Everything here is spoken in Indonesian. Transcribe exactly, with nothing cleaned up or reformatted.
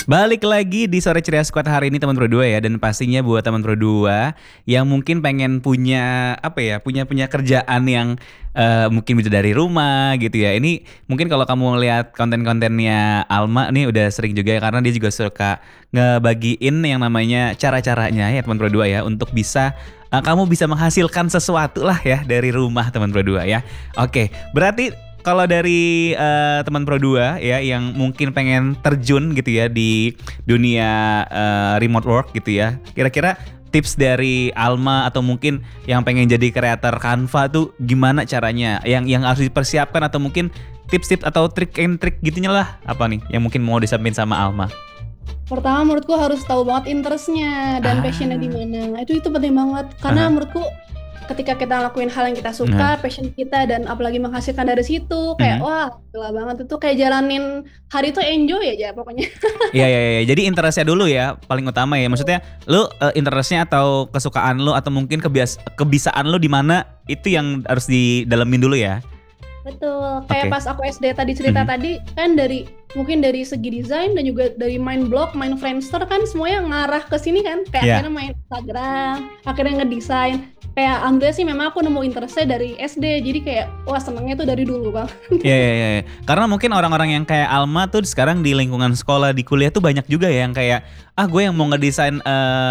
Balik lagi di Sore Ceria Squad hari ini teman Pro dua ya, dan pastinya buat teman Pro dua yang mungkin pengen punya apa ya, punya punya kerjaan yang eh, mungkin bisa dari rumah gitu ya. Ini mungkin kalau kamu lihat konten-kontennya Alma nih udah sering juga ya, karena dia juga suka ngebagiin yang namanya cara-caranya ya teman Pro dua ya, untuk bisa eh, kamu bisa menghasilkan sesuatu lah ya dari rumah teman Pro dua ya. Oke, berarti kalau dari eh, teman Pro dua ya yang mungkin pengen terjun gitu ya di dunia eh, remote work gitu ya, kira-kira tips dari Alma atau mungkin yang pengen jadi kreator Canva tuh gimana caranya? Yang yang harus dipersiapkan atau mungkin tips-tips atau trik and trik gitunya lah, apa nih yang mungkin mau disampaikan sama Alma? Pertama menurutku harus tahu banget interestnya dan passionnya di Ah, mana. Itu itu penting banget karena aha, menurutku ketika kita lakuin hal yang kita nah, suka, passion kita dan apalagi menghasilkan dari situ kayak mhm. wah gila banget itu kayak jalanin hari itu enjoy aja pokoknya. Iya, iya, iya. Jadi interestnya dulu ya, paling utama ya. Maksudnya, lu eh, interestnya atau kesukaan lu atau mungkin kebias kebiasaan lu di mana itu yang harus didalemin dulu ya. Betul, kayak Oke. pas aku S D tadi cerita Mhm. tadi kan dari mungkin dari segi desain dan juga dari main blog, main Friendster kan semuanya ngarah ke sini kan, kayak Iya. akhirnya main Instagram, akhirnya ngedesain. Kayak alhamdulillah sih memang aku nemu interestnya dari S D, jadi kayak wah senengnya tuh dari dulu bang. Iya, iya, iya, iya. Karena mungkin orang-orang yang kayak Alma tuh sekarang di lingkungan sekolah, di kuliah tuh banyak juga ya yang kayak, ah gue yang mau ngedesain eh,